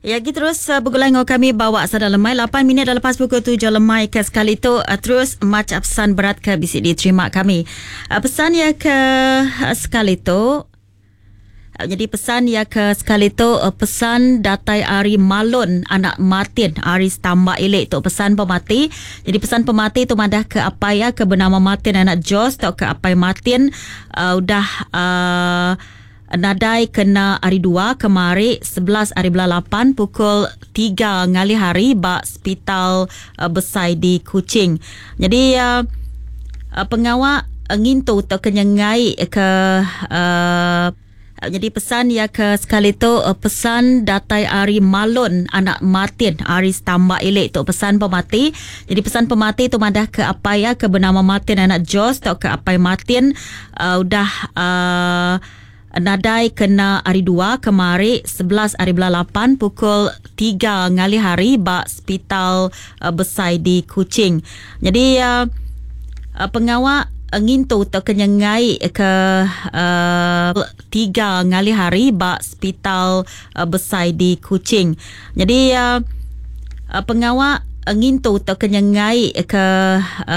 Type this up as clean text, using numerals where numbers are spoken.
Ya, kita terus bergulang dengan kami bawa sada lemai 8 minit lepas pukul 7 lemai ke sekali tu terus macam pesan berat ke bisik diterima kami. Pesan ya ke sekali tu. Jadi pesan ya ke sekali tu pesan datai Ari Malun anak Martin Aris tambah elek tu pesan pemati. Jadi pesan pemati tu madah ke apa ya ke bernama Martin anak Jos tu ke apa Martin udah nadai kena hari 2 kemari 11 hari bulan 8 pukul 3 ngali hari ba hospital besar di Kuching. Jadi pengawal ngintu tu kenyangai ke jadi pesan ya ke sekali tu pesan datai Ari Malun anak Martin Aris tambah elek tu pesan pemati. Jadi pesan pemati tu madah ke apa ya ke bernama Martin anak Jos tu ke apa Martin udah nadai kena hari 2 kemari 11 hari bulan 8 pukul 3 ngali hari ba hospital besar di Kuching. Jadi pengawal ngintu tu kenyangai ke 3 ngali hari ba hospital besar di Kuching. Jadi pengawal ngintu tu kenyangai ke